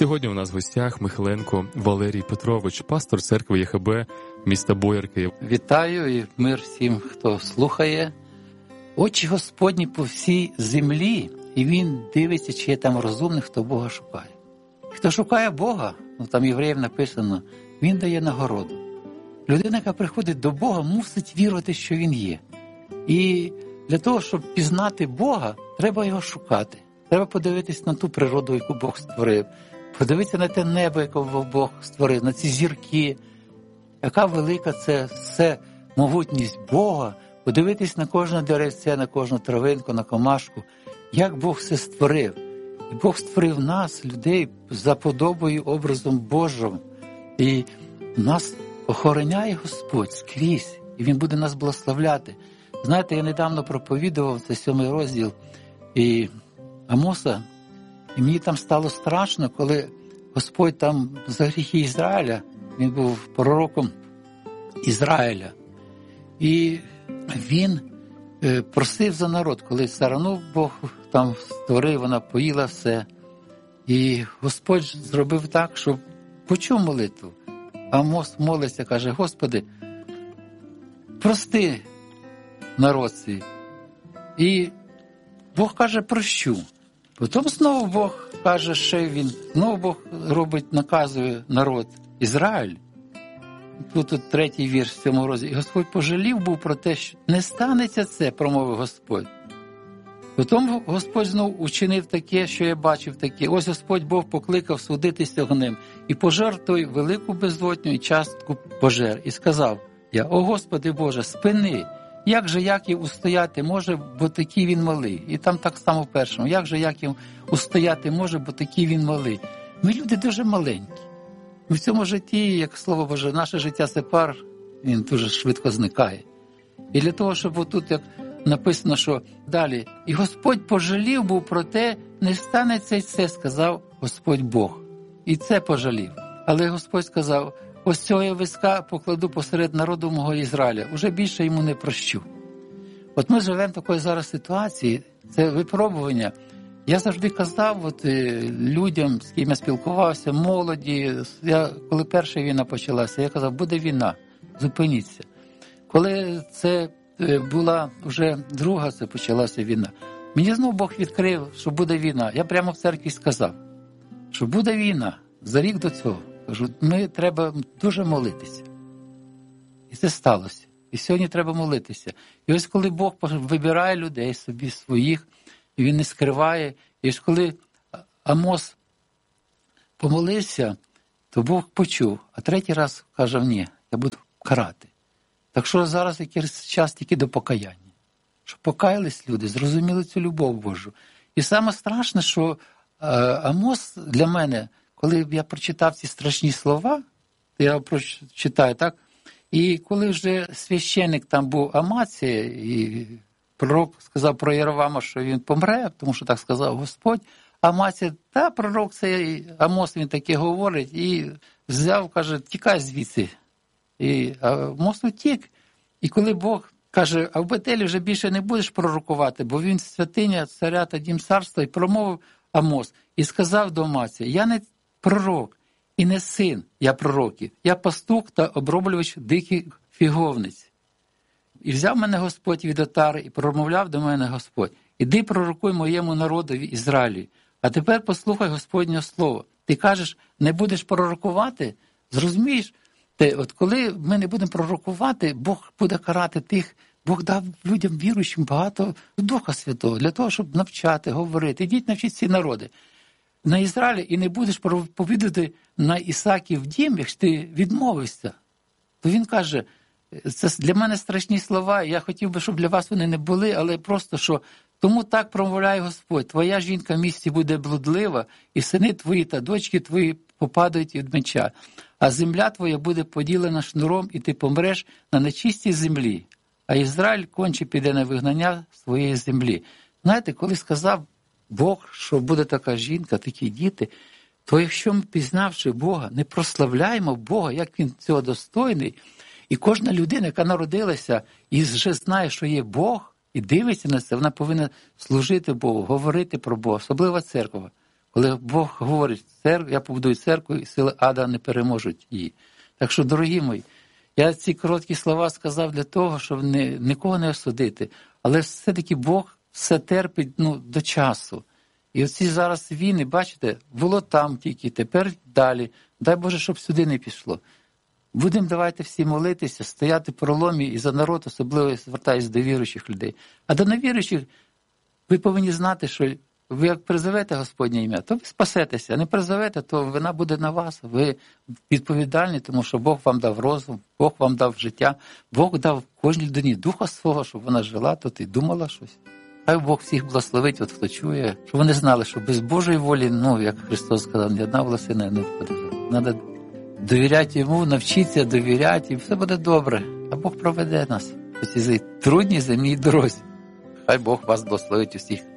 Сьогодні у нас в гостях Михайленко Валерій Петрович, пастор церкви ЄХБ міста Боярки. Вітаю і мир всім, хто слухає. Очі Господні по всій землі, і Він дивиться, чи є там розумний, хто Бога шукає. Хто шукає Бога, там євреям написано, Він дає нагороду. Людина, яка приходить до Бога, мусить вірити, що Він є. І для того, щоб пізнати Бога, треба Його шукати. Треба подивитись на ту природу, яку Бог створив. Подивитися на те небо, яке Бог створив, на ці зірки. Яка велика це все могутність Бога. Подивитись на кожне деревце, на кожну травинку, на комашку. Як Бог все створив. І Бог створив нас, людей, за подобою, образом Божим. І нас охороняє Господь скрізь. І Він буде нас благословляти. Знаєте, я недавно проповідував, це 7 розділ і Амоса, і мені там стало страшно, коли Господь там за гріхи Ізраїля, він був пророком Ізраїля, і він просив за народ, коли сарану Бог там створив, вона поїла все. І Господь зробив так, щоб почув молитву. Амос молиться, каже: Господи, прости народ свій. І Бог каже: прощу. Потім знову Бог каже, що він, знову Бог робить, наказує народ Ізраїль. Тут 3-й вірш в 7 розділі. І Господь пожалів був про те, що не станеться це, промовив Господь. Потім Господь знову учинив таке, що я бачив таке. Ось Господь Бог покликав судитися огнем і пожер той велику безодню і частку пожер. І сказав я: о Господи Боже, спини! Як же Яків устояти може, бо такий він малий? І там так само в першому. Як же Яків устояти може, бо такий він малий? Ми люди дуже маленькі. Ми в цьому житті, як Слово Боже, наше життя це пар, він дуже швидко зникає. І для того, щоб отут, як написано, що далі, і Господь пожалів був про те, не станеться й це, сказав Господь Бог. І це пожалів. Але Господь сказав: ось цього я виска покладу посеред народу мого Ізраїля, уже більше йому не прощу. От ми живемо в такої зараз ситуації, це випробування. Я завжди казав людям, з ким я спілкувався, молоді, коли перша війна почалася, я казав: буде війна, зупиніться. Коли це була вже друга, це почалася війна, мені знову Бог відкрив, що буде війна. Я прямо в церкві сказав, що буде війна за рік до цього. Кажу, ми треба дуже молитися. І це сталося. І сьогодні треба молитися. І ось коли Бог вибирає людей собі своїх, і Він не скриває, і ось коли Амос помолився, то Бог почув. А 3-й раз каже: ні, я буду карати. Так що зараз якийсь час тільки до покаяння. Щоб покаялись люди, зрозуміли цю любов Божу. І саме страшне, що Амос для мене, коли я прочитав ці страшні слова, я прочитаю, так? І коли вже священник там був Амація, і пророк сказав про Єровама, що він помре, тому що так сказав Господь, Амація: та пророк цей Амос, він таке говорить, і взяв, каже: тікай звідси. І Амос утік. І коли Бог каже: а в Бетелі вже більше не будеш пророкувати, бо він святиня царя та дім царства, і промовив Амос, і сказав до Амація: я не пророк і не син, я пророків, я пастух та оброблювач диких фіговниць. І взяв мене Господь від отари, і промовляв до мене Господь: іди пророкуй моєму народові Ізраїлі, а тепер послухай Господнє слово. Ти кажеш, не будеш пророкувати? Зрозумієш? От коли ми не будемо пророкувати, Бог буде карати тих, Бог дав людям віруючим багато Духа Святого, для того, щоб навчати, говорити. Ідіть навчіть ці народи на Ізраїлі, і не будеш проповідати на Ісаків дім, якщо ти відмовишся. То він каже: це для мене страшні слова, я хотів би, щоб для вас вони не були, але просто, що тому так промовляє Господь: твоя жінка в місті буде блудлива, і сини твої та дочки твої попадають від меча, а земля твоя буде поділена шнуром, і ти помреш на нечистій землі, а Ізраїль конче піде на вигнання своєї землі. Знаєте, коли сказав Бог, що буде така жінка, такі діти, то якщо ми, пізнавши Бога, не прославляємо Бога, як Він цього достойний, і кожна людина, яка народилася і вже знає, що є Бог, і дивиться на це, вона повинна служити Богу, говорити про Бога, особливо церква. Коли Бог говорить, я побудую церкву, і сили ада не переможуть її. Так що, дорогі мої, я ці короткі слова сказав для того, щоб нікого не осудити. Але все-таки Бог все терпить до часу. І оці зараз війни, бачите, було там тільки, тепер далі. Дай Боже, щоб сюди не пішло. Будемо давайте всі молитися, стояти в проломі і за народ, особливо звертаюся до віруючих людей. А до невіруючих ви повинні знати, що ви як призовете Господнє ім'я, то ви спасетеся. А не призовете, то вина буде на вас. Ви відповідальні, тому що Бог вам дав розум, Бог вам дав життя, Бог дав кожній людині духа свого, щоб вона жила тут і думала щось. Хай Бог всіх благословить, хто чує, щоб вони знали, що без Божої волі, як Христос сказав, ні одна волосина не впаде. Треба довіряти Йому, навчитися довіряти, і все буде добре. А Бог проведе нас по цій трудній земній дорозі. Хай Бог вас благословить усіх.